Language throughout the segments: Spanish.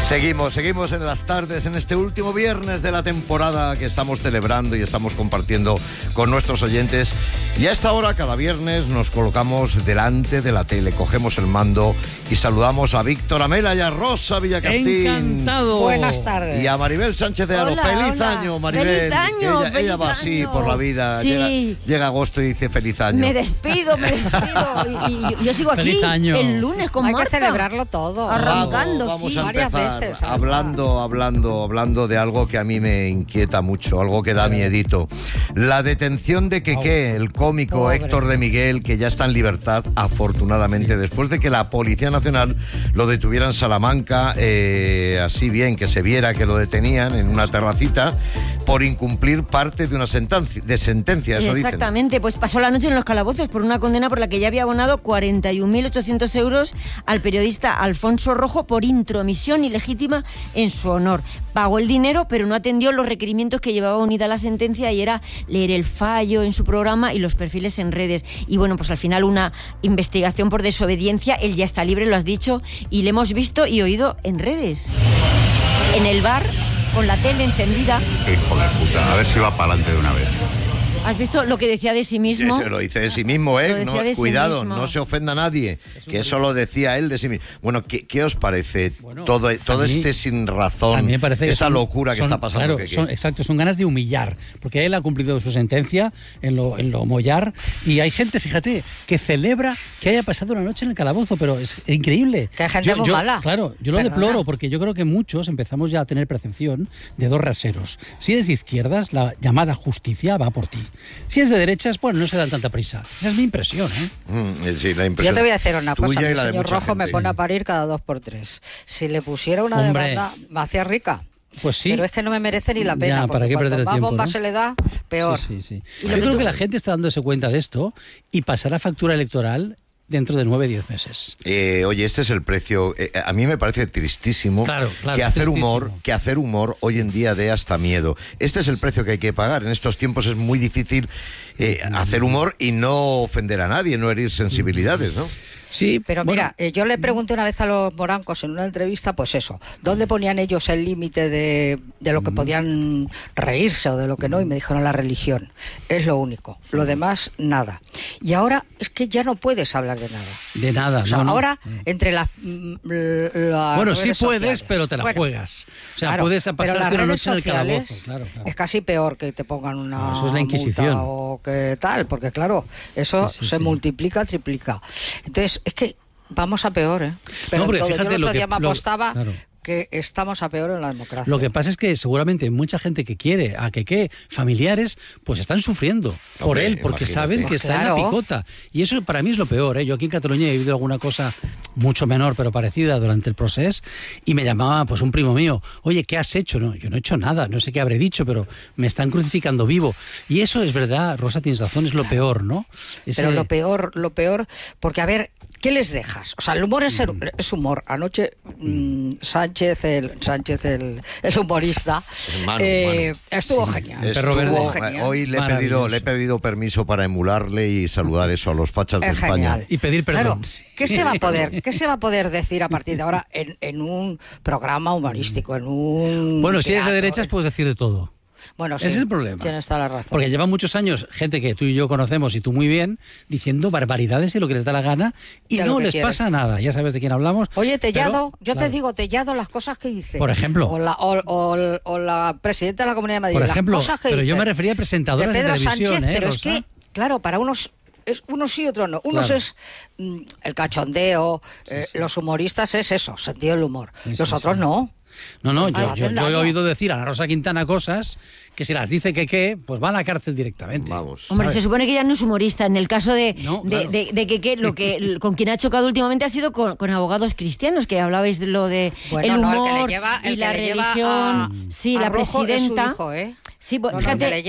Seguimos en las tardes, en este último viernes de la temporada que estamos celebrando y estamos compartiendo con nuestros oyentes. Y a esta hora, cada viernes, nos colocamos delante de la tele, cogemos el mando y saludamos a Víctor Amela y a Rosa Villacastín. ¡Encantado! Buenas tardes. Y a Maribel Sánchez de Aro. Hola, ¡Feliz hola. año, Maribel! ¡Feliz año! Ella va así por la vida. Sí. Llega agosto y dice feliz año. Me despido. Y yo sigo aquí Feliz año. el lunes con Hay Marta. que celebrarlo todo. Arrancando, Vamos sí. a Varias empezar veces, hablando de algo que a mí me inquieta mucho, algo que da miedito. La detención de Keke, el cómico Pobre. Héctor de Miguel, que ya está en libertad, afortunadamente, después de que la Policía Nacional lo detuviera en Salamanca, así bien, que se viera que lo detenían en una terracita por incumplir parte de una sentencia, eso dicen. Exactamente, pues pasó la noche en los calabozos por una condena por la que ya había abonado 41.800 euros al periodista Alfonso Rojo por intromisión ilegítima en su honor. Pagó el dinero, pero no atendió los requerimientos que llevaba unida la sentencia, y era leer el fallo en su programa y los perfiles en redes. Y bueno, pues al final una investigación por desobediencia. Él ya está libre, lo has dicho, y le hemos visto y oído en redes. En el bar, con la tele encendida. Hijo de puta, a ver si va para adelante de una vez. ¿Has visto lo que decía de sí mismo? Sí, lo dice de sí mismo, Lo decía No, de sí cuidado, mismo. no se ofenda a nadie, que eso lo decía él de sí mismo. Bueno, ¿qué os parece todo a mí- este sin razón, A mí me parece que esta son- locura que son- está pasando? Claro, exacto, son ganas de humillar, porque él ha cumplido su sentencia en lo mollar, y hay gente, fíjate, que celebra que haya pasado una noche en el calabozo, pero es increíble. Que hay gente muy mala. Claro, yo lo Perdona. deploro, porque yo creo que muchos empezamos ya a tener percepción de dos raseros. Si eres de izquierdas, la llamada justicia va por ti. Si es de derechas, bueno, no se dan tanta prisa. Esa es mi impresión, ¿eh? Sí, la Yo impresión te voy a decir una cosa, tuya y el la de señor mucha Rojo me gente. pone a parir cada 2x3. Si le pusiera una Hombre. demanda, me hacía rica. Pues sí. Pero es que no me merece ni la pena, Ya, porque ¿para qué cuanto perder el más tiempo, bomba no? se le da, peor. Sí. Yo creo que la gente está dándose cuenta de esto y pasará factura electoral dentro de 9-10 meses. Oye, este es el precio. A mí me parece tristísimo, Claro, que hacer tristísimo. humor hoy en día dé hasta miedo. Este es el precio que hay que pagar. En estos tiempos es muy difícil hacer humor y no ofender a nadie, no herir sensibilidades, ¿no? Sí, Pero bueno, mira, yo le pregunté una vez a los morancos en una entrevista, pues eso, ¿dónde ponían ellos el límite de lo que podían reírse o de lo que no? Y me dijeron la religión, es lo único, lo demás nada. Y ahora es que ya no puedes hablar de nada. de nada. O sea, no. ahora entre las Bueno, sí redes puedes, sociales. pero te la Bueno, juegas. O sea, claro, puedes pero pasarte las una redes noche en el calabozo. sociales Claro. es casi peor que te pongan una No, eso es la Inquisición. multa o que tal, porque claro, eso Sí, se sí. multiplica, triplica. Entonces, es que vamos a peor, ¿eh? Pero hombre, en todo. Yo fíjate el lo otro que- día me lo- apostaba claro. que estamos a peor en la democracia. Lo que pasa es que seguramente hay mucha gente que quiere a que familiares pues están sufriendo por Hombre, él, porque imagínate. saben que Pues está en la claro. picota. Y eso para mí es lo peor, ¿eh? Yo aquí en Cataluña he vivido alguna cosa mucho menor, pero parecida durante el proceso, y me llamaba pues un primo mío, oye, ¿qué has hecho? No, yo no he hecho nada, no sé qué habré dicho, pero me están crucificando vivo. Y eso es verdad, Rosa, tienes razón, es lo peor, ¿no? Pero lo peor, porque a ver, ¿qué les dejas? O sea, el humor es humor. Anoche Sánchez, el humorista, Manu. estuvo genial. perro verde. Estuvo genial. Hoy le he Maravilloso. pedido permiso para emularle y saludar eso a los fachas de Es España. genial. Y pedir perdón. Claro, ¿qué se va a poder decir a partir de ahora en un programa humorístico, en un Bueno, si eres de teatro? derechas puedes decir de todo. Bueno, sí, Ese es el problema. Tienes toda la razón. Porque lleva muchos años gente que tú y yo conocemos y tú muy bien diciendo barbaridades y lo que les da la gana y Ya lo no que les quieren. pasa nada. Ya sabes de quién hablamos. Oye, Tellado, pero, yo te claro, digo, Tellado, las cosas que dice. Por ejemplo. O la presidenta de la Comunidad de Madrid. Por ejemplo, las cosas que pero yo dice me refería a presentadoras de Pedro de televisión, Sánchez, pero Rosa. es que, claro, para unos sí, otros no. Unos Claro. es el cachondeo, los humoristas es eso, sentido del humor. Sí, los sí, otros sí. no. No, Hacen yo he daño. oído decir a Ana Rosa Quintana cosas que si las dice que pues va a la cárcel directamente. Vamos. Hombre, ¿sabes? se supone que ya no es humorista. En el caso de No, claro. que lo que con quien ha chocado últimamente ha sido con abogados cristianos, que hablabais de lo de Bueno, el no, humor el que le lleva y la le lleva religión. Sí, a la Rojo es su presidenta. hijo, ¿eh? Sí, No, fíjate, que le lleva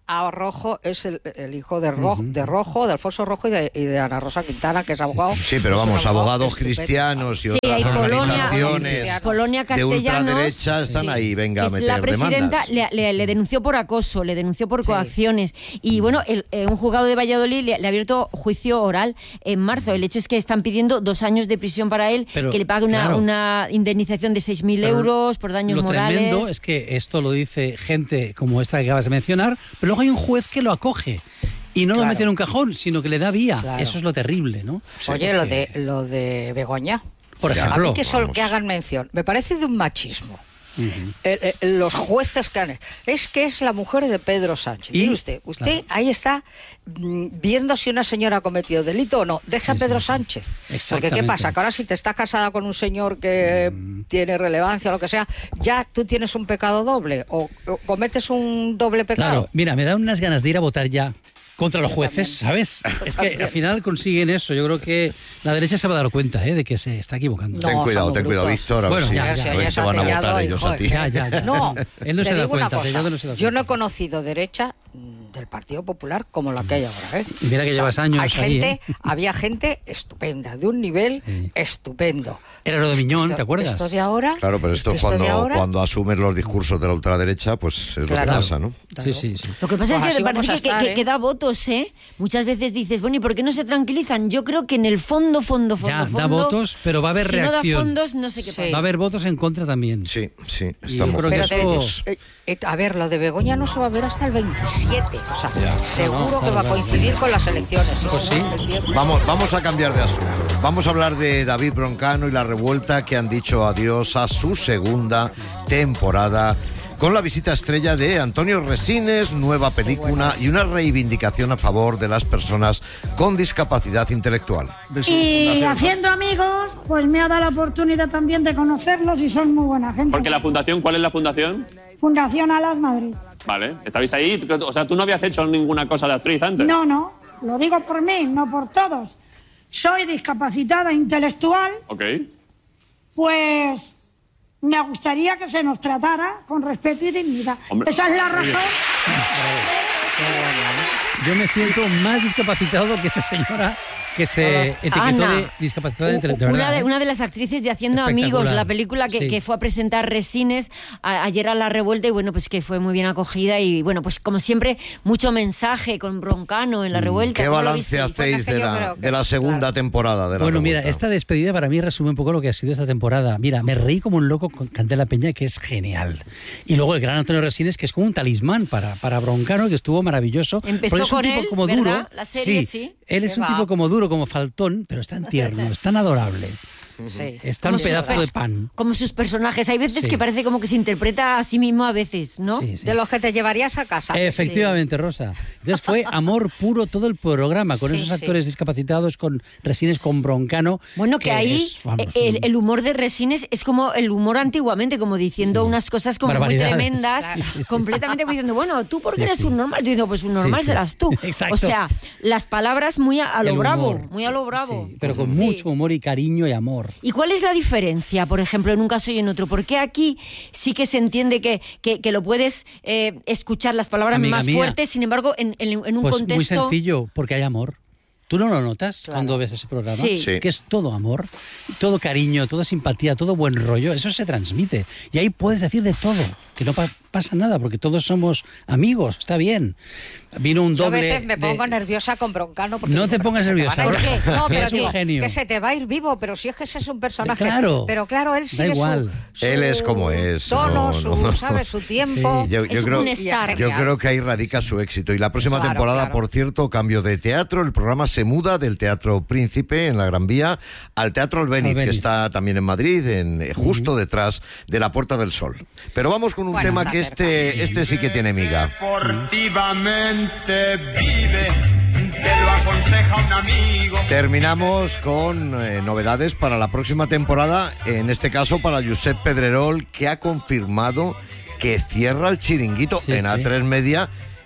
a Rojo es el hijo de Rojo, de Alfonso Rojo y de Ana Rosa Quintana, que es abogado. Sí, pero vamos, abogados cristianos y otras organizaciones Polonia Castellanos, de ultraderecha están ahí, venga a meter la presidenta demandas. le denunció por acoso, le denunció por coacciones. Y bueno, un juzgado de Valladolid le ha abierto juicio oral en marzo. El hecho es que están pidiendo 2 años de prisión para él, que le pague una indemnización de 6.000 euros por daños morales. Lo tremendo es que esto lo dice gente como esta que acabas de mencionar, pero luego hay un juez que lo acoge y no lo mete en un cajón, sino que le da vía. Claro. Eso es lo terrible, ¿no? Oye, lo de Begoña, por ejemplo, a mí que hagan mención, me parece de un machismo. Los jueces que es la mujer de Pedro Sánchez. Mire usted ahí está viendo si una señora ha cometido delito o no. Deja a Pedro Sánchez. Porque ¿qué pasa? Que ahora si te estás casada con un señor que tiene relevancia o lo que sea, ya tú tienes un pecado doble o cometes un doble pecado. Claro, mira, me da unas ganas de ir a votar ya contra los jueces, ¿sabes? Es que al final consiguen eso. Yo creo que la derecha se va a dar cuenta de que se está equivocando. Ten cuidado, Víctor. A ver ya se van a votar ellos a ti. No, él no se da cuenta. Yo no he conocido derecha del Partido Popular como la que hay ahora. Y mira que llevas años había gente estupenda, de un nivel estupendo. Era lo de Miñón, ¿te acuerdas? Esto de ahora... Claro, pero esto cuando asumes los discursos de la ultraderecha, pues es lo que pasa, ¿no? Sí. Lo que pasa es que parece que da votos, ¿eh? Muchas veces dices, bueno, ¿y por qué no se tranquilizan? Yo creo que en el fondo... da votos, pero va a haber reacción. Si no da fondos, no sé qué pasa. Va a haber votos en contra también. Sí. A ver, lo de Begoña no se va a ver hasta el 27. O sea, seguro que va a coincidir con las elecciones. Pues sí. Vamos a cambiar de asunto. Vamos a hablar de David Broncano y la revuelta, que han dicho adiós a su segunda temporada, con la visita estrella de Antonio Resines, nueva película y una reivindicación a favor de las personas con discapacidad intelectual. Y haciendo amigos, pues me ha dado la oportunidad también de conocerlos y son muy buena gente. Porque la fundación, ¿cuál es la fundación? Fundación Alas Madrid. Vale, ¿estabais ahí? O sea, ¿tú no habías hecho ninguna cosa de actriz antes? No, lo digo por mí, no por todos. Soy discapacitada intelectual. Ok. Pues me gustaría que se nos tratara con respeto y dignidad. Hombre, esa es la razón. Yo me siento más discapacitado que esta señora que se etiquetó de discapacitada intelectual. Una de las actrices de Haciendo Amigos, la película que fue a presentar Resines ayer a la revuelta, y bueno, pues que fue muy bien acogida, y bueno, pues como siempre, mucho mensaje con Broncano en la revuelta. ¿Qué balance hacéis de la segunda temporada de la revuelta? Mira, esta despedida para mí resume un poco lo que ha sido esta temporada. Mira, me reí como un loco con Candela Peña, que es genial. Y luego el gran Antonio Resines, que es como un talismán para Broncano, que estuvo maravilloso. Empezó es un con tipo él, como ¿verdad? duro. La serie, sí. Él es un tipo como duro, como faltón, pero es tan tierno, es tan adorable. Sí. Es tan pedazo de pan. Como sus personajes. Hay veces que parece como que se interpreta a sí mismo a veces, ¿no? Sí. De los que te llevarías a casa. Efectivamente, Rosa. Entonces fue amor puro todo el programa, con esos actores discapacitados, con Resines, con Broncano. Bueno, que ahí el humor de Resines es como el humor antiguamente, como diciendo unas cosas como muy tremendas, completamente diciendo, bueno, ¿tú por qué eres un normal? Yo digo, pues un normal serás tú. Exacto. O sea, las palabras muy a lo bravo, muy a lo bravo. Sí, pero con mucho humor y cariño y amor. ¿Y cuál es la diferencia, por ejemplo, en un caso y en otro? ¿Por qué aquí sí que se entiende que lo puedes escuchar las palabras más fuertes, sin embargo, en un contexto... Muy sencillo, porque hay amor. ¿Tú no lo notas cuando ves ese programa? Sí. Que es todo amor, todo cariño, todo simpatía, todo buen rollo. Eso se transmite. Y ahí puedes decir de todo, que no pasa nada, porque todos somos amigos, está bien. Vino un doble... Yo a veces me pongo nerviosa con Broncano. No te pongas nerviosa. No, pero digo, genio. Que se te va a ir vivo, pero si es que ese es un personaje. Claro. Pero claro, él sigue su él es como es. Tono, su tiempo. Sí. Yo creo que ahí radica su éxito. Y la próxima temporada, por cierto, cambio de teatro. El programa se muda del Teatro Príncipe, en la Gran Vía, al Teatro Albéniz, que está también en Madrid, justo detrás de la Puerta del Sol. Pero vamos con un tema que este sí que tiene miga. Deportivamente vive, te lo aconseja un amigo. Terminamos con novedades para la próxima temporada, en este caso para Josep Pedrerol, que ha confirmado que cierra el Chiringuito en A3 Media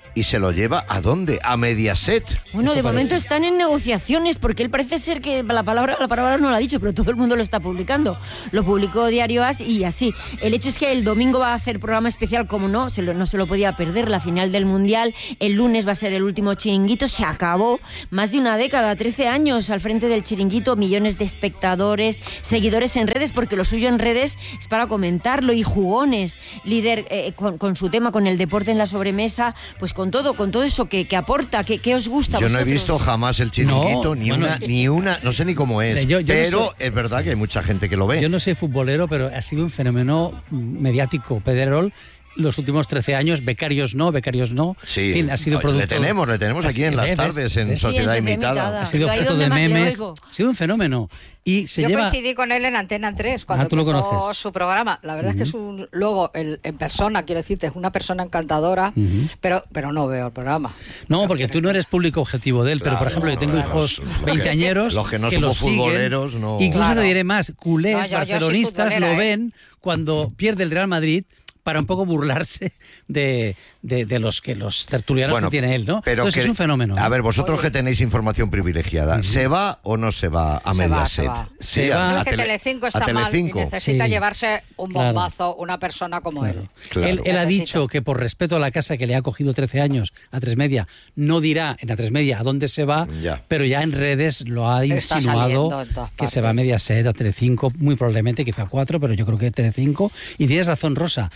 y se lo lleva ¿a dónde? A Mediaset. Bueno, de momento están en negociaciones porque él parece ser que la palabra no la ha dicho, pero todo el mundo lo está publicando. Lo publicó Diario As y así. El hecho es que el domingo va a hacer programa especial, como no se lo podía perder, la final del Mundial. El lunes va a ser el último Chiringuito. Se acabó más de una década, 13 años al frente del Chiringuito, millones de espectadores, seguidores en redes, porque lo suyo en redes es para comentarlo, y jugones, líder con su tema, con el deporte en la sobremesa, pues con todo eso que aporta, que os gusta a Yo no he vosotros. visto jamás el Chiringuito, ni una, no sé ni cómo es, Yo no pero sé. es verdad que hay mucha gente que lo ve. Yo no soy futbolero, pero ha sido un fenómeno mediático. Pedrerol, los últimos 13 años, becarios no. Sí, En fin, ha sido producto. le tenemos aquí en las tardes en ¿ves? Sociedad Sí, en Sociedad Imitada. Imitada. Ha sido Yo ahí objeto donde de más le memes. oigo. Ha sido un fenómeno. Y se Yo lleva. coincidí con él en Antena 3 cuando tú lo empezó conoces. su programa. La verdad es que es luego en persona, quiero decirte, es una persona encantadora, pero no veo el programa. No, porque tú no eres público objetivo de él, pero por ejemplo, yo tengo hijos veinteañeros los que no lo somos siguen. futboleros, no. Incluso Claro. te diré más, culés, No, yo soy barcelonistas futbolera, lo ¿eh? ven cuando pierde el Real Madrid para un poco burlarse de los que los tertulianos que tiene él, ¿no? Pero Entonces es un fenómeno. A ¿no? ver, vosotros que tenéis información privilegiada, ¿se va o no se va a Se va, Mediaset? se va. Sí, Se a- va. No a es que Tele- Telecinco a está mal y Telecinco. necesita Sí. llevarse un Claro. bombazo una persona como Claro. él. Claro. Él ha Necesita. dicho que por respeto a la casa que le ha cogido 13 años, a Tres Media, no dirá en a Tres Media a dónde se va, Ya. pero ya en redes lo ha Está insinuado saliendo en todas que se va a partes. Mediaset, a Telecinco, muy probablemente, quizá 4, pero yo creo que Telecinco. Y tienes razón, Rosa,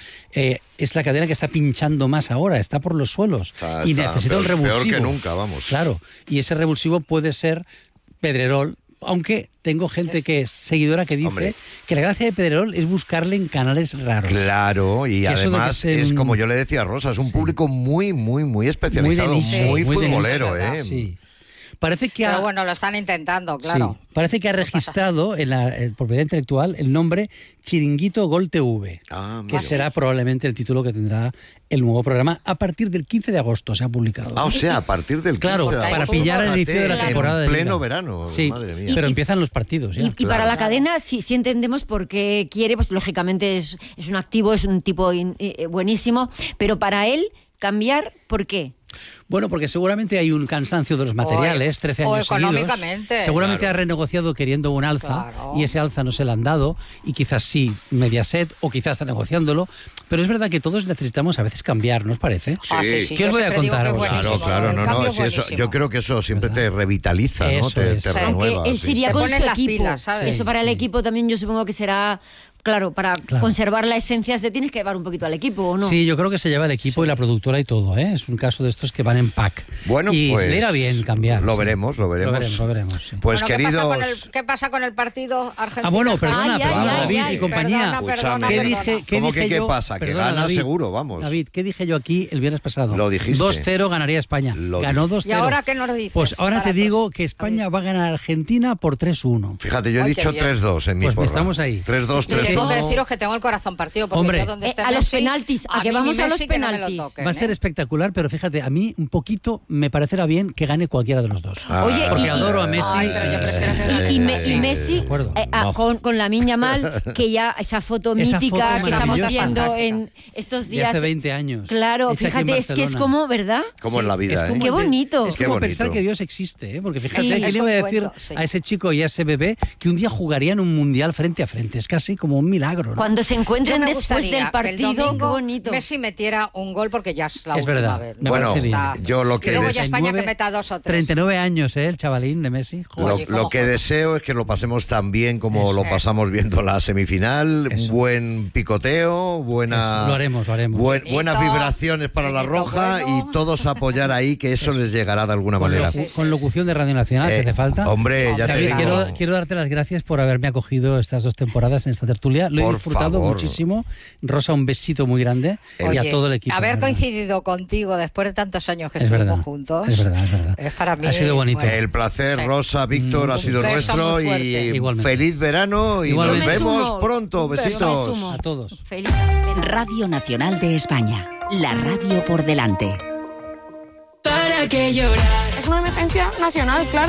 es la cadena que está pinchando más ahora, está por los suelos y Está necesita un peor revulsivo. que nunca, vamos. Claro, y ese revulsivo puede ser Pedrerol, aunque tengo gente que es seguidora que dice Hombre. que la gracia de Pedrerol es buscarle en canales raros. Claro, y Que eso de además que es sea como yo le decía a Rosa, es un público muy especializado, Muy de nicho, muy muy de nicho, futbolero, es verdad. ¿eh? Sí. Parece que Pero ha, bueno, lo están intentando, claro. sí, parece que ha registrado en la propiedad intelectual el nombre Chiringuito Gol TV, Ah, que mira. será probablemente el título que tendrá el nuevo programa a partir del 15 de agosto, se ha publicado. Ah, o sea, a partir del 15 Claro, de para agosto, pillar el fíjate, inicio de la en temporada de pleno liga. verano, Sí, madre mía. pero empiezan los partidos ya. Y para la cadena sí entendemos por qué quiere, pues lógicamente es un activo, es un tipo buenísimo, pero para él cambiar, ¿por qué? Bueno, porque seguramente hay un cansancio de los materiales, 13 o años económicamente. seguidos. Seguramente Claro. ha renegociado queriendo un alza Claro. y ese alza no se le han dado y quizás sí Mediaset o quizás está negociándolo, pero es verdad que todos necesitamos a veces cambiar, ¿no os parece? Sí. Ah, sí, ¿Qué os yo voy a siempre digo contar que es ahora? Claro, buenísimo, claro, el no, cambio no, es sí, eso, buenísimo. yo creo que eso siempre te revitaliza, ¿no? Eso Te es. renueva. Aunque él sí. se iría Te con ponen su las equipo. pilas, ¿sabes? Eso para el equipo también yo supongo que será, claro, para conservar la esencia te tienes que llevar un poquito al equipo, ¿o no? Sí, yo creo que se lleva el equipo y la productora y todo, ¿eh? Es un caso de estos que van en pack. Bueno, y pues le irá bien cambiar. Lo sí. veremos. Lo veremos, sí. Pues Bueno, queridos, ¿qué pasa con el partido argentino? Ah, bueno, perdona, Ay, David ay, y compañía. Perdona, ¿Qué perdona. dije, ¿Cómo dije que qué yo? pasa? Que Perdona, gana David, seguro, vamos. David, ¿qué dije yo aquí el viernes pasado? Lo dijiste. 2-0 ganaría España. Lo Ganó dijiste. 2-0. ¿Y ahora qué nos dices? Pues ahora te Baratos. digo que España va a ganar a Argentina por 3-1. Fíjate, yo he Ay, qué dicho bien. 3-2 en mi Pues porra. estamos ahí. 3-2, Y tengo que 3-1. deciros que tengo el corazón partido, porque Hombre. yo donde esté A los Messi, penaltis, a que mí vamos ni a los Messi que no me lo penaltis. toquen, Va a ser ¿eh? espectacular, pero fíjate, a mí un poquito me parecerá bien que gane cualquiera de los dos. Oye, Porque adoro a Messi. Ay, pero yo prefiero que gane Y Messi. Messi, de acuerdo. No. con la Miña Mal, que ya esa foto Esa mítica foto que estamos maravillosa. viendo Fantástica. en estos De días. hace 20 años. Claro, Hecha aquí en fíjate, es que es Barcelona. como, ¿verdad? Como en la vida, Es ¿eh? como Qué el de- bonito. Es Qué como bonito. pensar que Dios existe, ¿eh? Porque fíjate, Sí, ¿quién es le iba a un decir cuento, sí. a ese chico y a ese bebé que un día jugarían un mundial frente a frente? Es casi como un milagro, ¿no? Cuando se Yo encuentren me después gustaría del que partido, el qué domingo bonito. Messi metiera un gol porque ya es la Es última verdad, vez. me Bueno, parece bien. yo lo Y que luego des- ya España que meta 2 o 3. 39 años, ¿eh? El chavalín de Messi. Joder. Oye, Lo ¿cómo que juega? deseo es que lo pasemos tan bien como Eso. lo pasamos viendo la semifinal. Eso. Buen picoteo, buena. Eso, lo haremos. buenas Bonito, vibraciones para la bonito, roja bueno. y todos apoyar ahí, que eso les llegará de alguna Con, manera. con locución de Radio Nacional, si hace falta. Hombre, ya te David, digo. quiero darte las gracias por haberme acogido estas 2 temporadas en esta tertulia. Lo he Por disfrutado favor. muchísimo. Rosa, un besito muy grande y a Oye, todo el equipo. haber de verdad. coincidido contigo después de tantos años que Es estuvimos verdad, juntos. es verdad. Es para mí. Ha sido bonito. bueno, El placer, Sí. Rosa, Víctor, ha Un sido beso nuestro muy y fuerte. Igualmente. feliz verano y Igualmente. nos Yo me vemos sumo. pronto. Un beso. Yo me Besitos. sumo. A todos. Feliz. Radio Nacional de España. La radio por delante. ¿Para qué llorar? Es una emergencia nacional, Clara.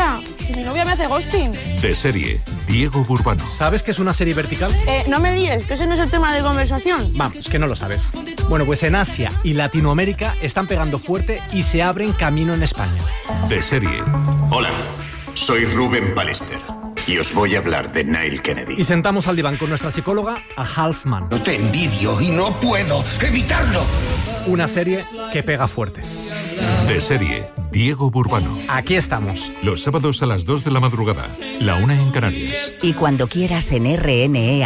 Que mi novia me hace ghosting. De serie, Diego Burbano. ¿Sabes qué es una serie vertical? No me líes, que ese no es el tema de conversación. Vamos, que no lo sabes. Bueno, pues en Asia y Latinoamérica están pegando fuerte y se abren camino en España. De serie. Hola, soy Rubén Pallister y os voy a hablar de Nile Kennedy. Y sentamos al diván con nuestra psicóloga, a Halfman. No te envidio y no puedo evitarlo. Una serie que pega fuerte. De serie, Diego Burbano. Aquí estamos. Los sábados a las 2 de la madrugada, la 1 en Canarias. Y cuando quieras en RNE